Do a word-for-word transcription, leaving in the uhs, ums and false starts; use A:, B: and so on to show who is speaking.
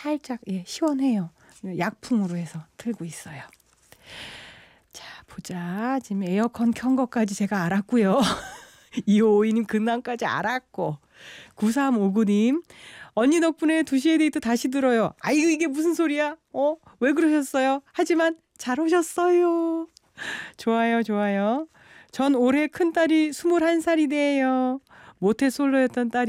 A: 살짝 예, 시원해요. 약풍으로 해서 틀고 있어요. 자, 보자. 지금 에어컨 켠 것까지 제가 알았고요. 이오오이님 근황까지 알았고, 구삼오구님 언니 덕분에 두 시에 데이트 다시 들어요. 아이고 이게 무슨 소리야? 어? 왜 그러셨어요? 하지만 잘 오셨어요. 좋아요, 좋아요. 전 올해 큰딸이 스물한 살이 돼요. 모태솔로였던 딸이